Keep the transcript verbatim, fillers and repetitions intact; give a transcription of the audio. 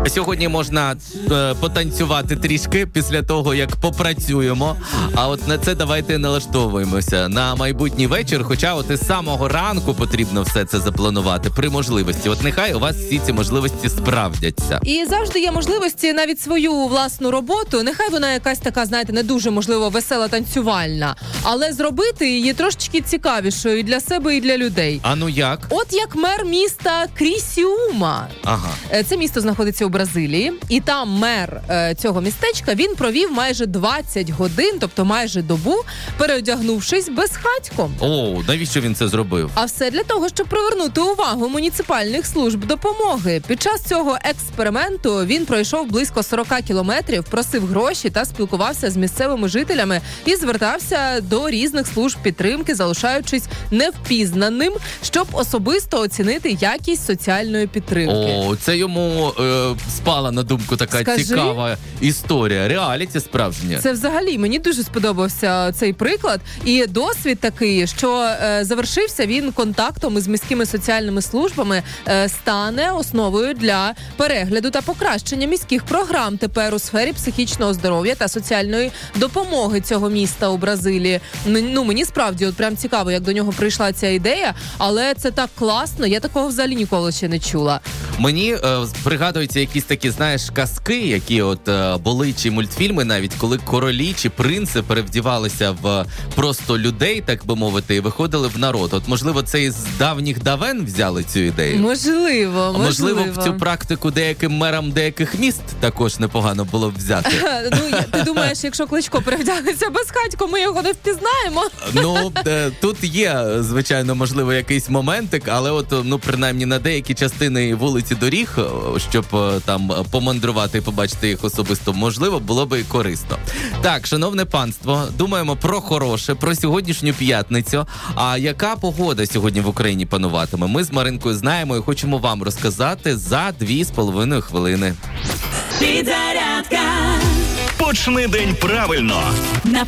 Сьогодні можна е, потанцювати трішки після того, як попрацюємо. А от на це давайте налаштовуємося на майбутній вечір. Хоча от із самого ранку потрібно все це запланувати при можливості. От нехай у вас всі ці можливості справдяться. І завжди є можливості навіть свою власну роботу. Нехай вона якась така, знаєте, не дуже, можливо, весела, танцювальна. Але зробити її трошечки цікавішою і для себе, і для людей. А ну як? От як мер міста Крісіума. Ага. Це місто знаходиться у Бразилії. І там мер е, цього містечка, він провів майже двадцять годин, тобто майже добу, переодягнувшись безхатьком. О, навіщо він це зробив? А все для того, щоб привернути увагу муніципальних служб допомоги. Під час цього експерименту він пройшов близько сорок кілометрів, просив гроші та спілкувався з місцевими жителями і звертався до різних служб підтримки, залишаючись невпізнаним, щоб особисто оцінити якість соціальної підтримки. О, це йому е, спала на думку така Скажи? цікава історія. Реаліті справжнє. Це взагалі, мені дуже сподобався цей приклад. І досвід такий, що е, завершився він контактом із міськими соціальними службами, е, стане основою для перегляду та покращення міських програм тепер у сфері психічного здоров'я та соціальної допомоги цього міста у Бразилії. Ну, мені справді от прям цікаво, як до нього прийшла ця ідея, але це так класно, я такого взагалі ніколи ще не чула. Мені е, пригадуються якісь такі, знаєш, казки, які от е, були, чи мультфільми навіть, коли королі чи принци перевдівалися в просто людей, так би мовити, і виходили в народ. От, можливо, це із давніх давен взяли цю ідею? Можливо, можливо. Можливо, в цю практику деяким мерам деяких міст також непогано було б взяти. Ну, ти думаєш, якщо Кличко перевдягнеться безхатько, ми його не впізнаємо? Ну, е, тут є, звичайно, можливо, якийсь моментик, але от, ну, принаймні, на деякі частини вулиці доріг, щоб е, там помандрувати і побачити їх особисто, можливо, було би і корисно. Так, шановне панство, думаємо про хороше, про сьогоднішню п'ятницю. А яка погода сьогодні в Україні пануватиме? Ми з Маринкою знаємо і хочемо вам розказати за дві з половиною хвилини. Підзарядка. Почни день правильно.